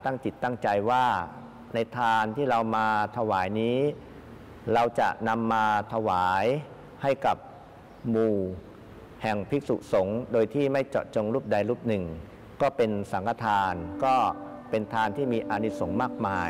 ตั้งจิตตั้งใจว่าในทานที่เรามาถวายนี้เราจะนำมาถวายให้กับหมู่แห่งภิกษุสงฆ์โดยที่ไม่เจาะจงรูปใดรูปหนึ่งก็เป็นสังฆทานก็เป็นทานที่มีอานิสงส์มากมาย